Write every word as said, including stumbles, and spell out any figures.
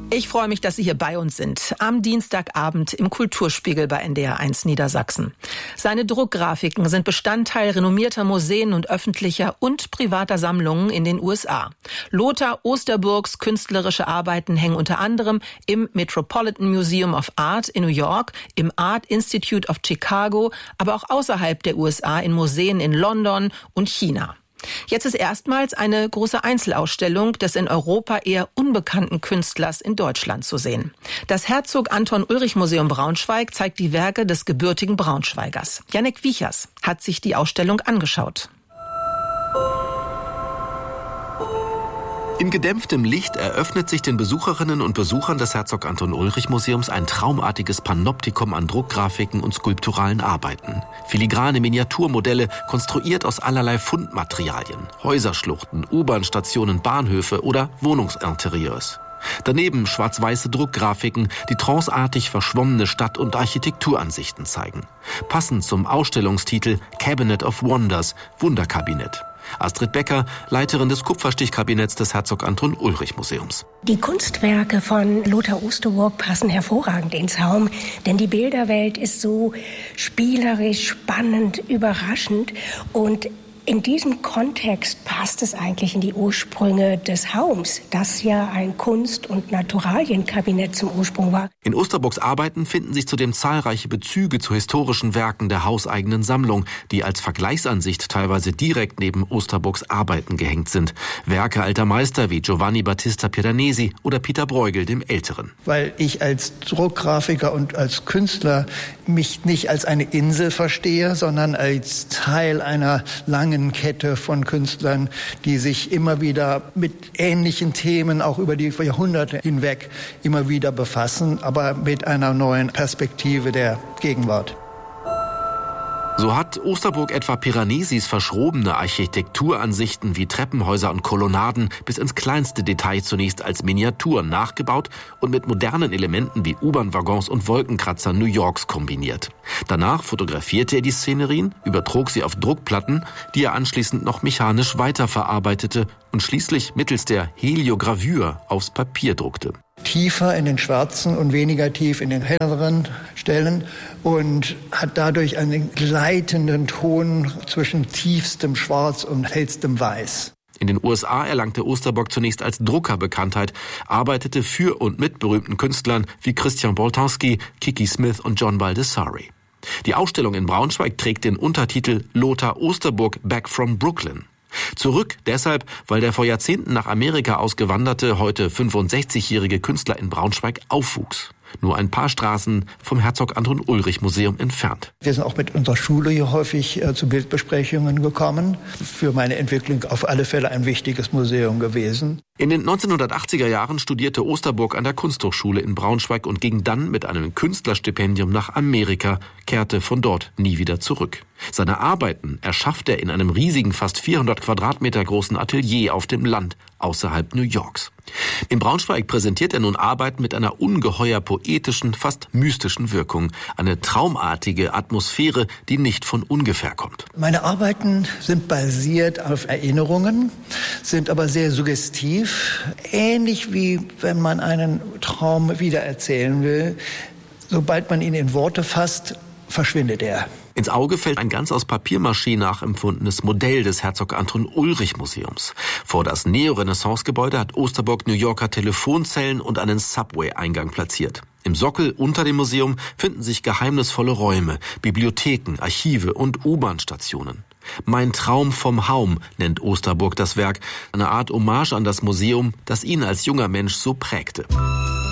Ich freue mich, dass Sie hier bei uns sind. Am Dienstagabend im Kulturspiegel bei N D R eins Niedersachsen. Seine Druckgrafiken sind Bestandteil renommierter Museen und öffentlicher und privater Sammlungen in den U S A. Lothar Osterburgs künstlerische Arbeiten hängen unter anderem im Metropolitan Museum of Art in New York, im Art Institute of Chicago, aber auch außerhalb der U S A in Museen in London und China. Jetzt ist erstmals eine große Einzelausstellung des in Europa eher unbekannten Künstlers in Deutschland zu sehen. Das Herzog Anton Ulrich Museum Braunschweig zeigt die Werke des gebürtigen Braunschweigers. Jannik Wiechers hat sich die Ausstellung angeschaut. In gedämpftem Licht eröffnet sich den Besucherinnen und Besuchern des Herzog Anton Ulrich Museums ein traumartiges Panoptikum an Druckgrafiken und skulpturalen Arbeiten. Filigrane Miniaturmodelle, konstruiert aus allerlei Fundmaterialien. Häuserschluchten, U-Bahn-Stationen, Bahnhöfe oder Wohnungsinterieurs. Daneben schwarz-weiße Druckgrafiken, die tranceartig verschwommene Stadt- und Architekturansichten zeigen. Passend zum Ausstellungstitel Cabinet of Wonders, Wunderkabinett. Astrid Becker, Leiterin des Kupferstichkabinetts des Herzog Anton Ulrich Museums. Die Kunstwerke von Lothar Osterburg passen hervorragend ins Raum, denn die Bilderwelt ist so spielerisch, spannend, überraschend und in diesem Kontext passt es eigentlich in die Ursprünge des Haums, das ja ein Kunst- und Naturalienkabinett zum Ursprung war. In Osterburgs Arbeiten finden sich zudem zahlreiche Bezüge zu historischen Werken der hauseigenen Sammlung, die als Vergleichsansicht teilweise direkt neben Osterburgs Arbeiten gehängt sind. Werke alter Meister wie Giovanni Battista Piranesi oder Peter Bruegel dem Älteren. Weil ich als Druckgrafiker und als Künstler mich nicht als eine Insel verstehe, sondern als Teil einer langen Kette von Künstlern, die sich immer wieder mit ähnlichen Themen auch über die Jahrhunderte hinweg immer wieder befassen, aber mit einer neuen Perspektive der Gegenwart. So hat Osterburg etwa Piranesis verschrobene Architekturansichten wie Treppenhäuser und Kolonnaden bis ins kleinste Detail zunächst als Miniaturen nachgebaut und mit modernen Elementen wie U-Bahn-Waggons und Wolkenkratzern New Yorks kombiniert. Danach fotografierte er die Szenerien, übertrug sie auf Druckplatten, die er anschließend noch mechanisch weiterverarbeitete und schließlich mittels der Heliogravür aufs Papier druckte. Tiefer in den schwarzen und weniger tief in den helleren Stellen und hat dadurch einen gleitenden Ton zwischen tiefstem Schwarz und hellstem Weiß. In den U S A erlangte Osterburg zunächst als Drucker Bekanntheit, arbeitete für und mit berühmten Künstlern wie Christian Boltanski, Kiki Smith und John Baldessari. Die Ausstellung in Braunschweig trägt den Untertitel Lothar Osterburg Back from Brooklyn. Zurück deshalb, weil der vor Jahrzehnten nach Amerika ausgewanderte, heute fünfundsechzigjährige Künstler in Braunschweig aufwuchs. Nur ein paar Straßen vom Herzog Anton Ulrich Museum entfernt. Wir sind auch mit unserer Schule hier häufig äh, zu Bildbesprechungen gekommen. Für meine Entwicklung auf alle Fälle ein wichtiges Museum gewesen. In den neunzehnhundertachtziger Jahren studierte Osterburg an der Kunsthochschule in Braunschweig und ging dann mit einem Künstlerstipendium nach Amerika, kehrte von dort nie wieder zurück. Seine Arbeiten erschafft er in einem riesigen, fast vierhundert Quadratmeter großen Atelier auf dem Land außerhalb New Yorks. In Braunschweig präsentiert er nun Arbeiten mit einer ungeheuer poetischen, fast mystischen Wirkung. Eine traumartige Atmosphäre, die nicht von ungefähr kommt. Meine Arbeiten sind basiert auf Erinnerungen, sind aber sehr suggestiv. Ähnlich wie wenn man einen Traum wiedererzählen will. Sobald man ihn in Worte fasst, verschwindet er. Ins Auge fällt ein ganz aus Papiermaché nachempfundenes Modell des Herzog Anton Ulrich Museums. Vor das Neorenaissance-Gebäude hat Osterburg New Yorker Telefonzellen und einen Subway-Eingang platziert. Im Sockel unter dem Museum finden sich geheimnisvolle Räume, Bibliotheken, Archive und U-Bahn-Stationen. Mein Traum vom Haum nennt Osterburg das Werk, eine Art Hommage an das Museum, das ihn als junger Mensch so prägte.